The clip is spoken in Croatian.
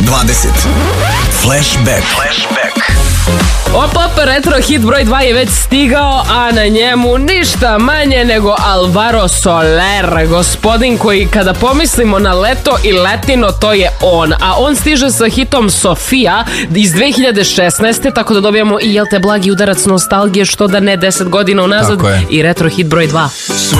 Flashback. Op, retro hit broj 2 je već stigao, a na njemu ništa manje nego Alvaro Soler, gospodin koji kada pomislimo na leto i letino, to je on. A on stiže sa hitom Sofia iz 2016. Tako da dobijamo i, jel te, blagi udarac nostalgije, što da ne, 10 godina unazad, i retro hit broj 2.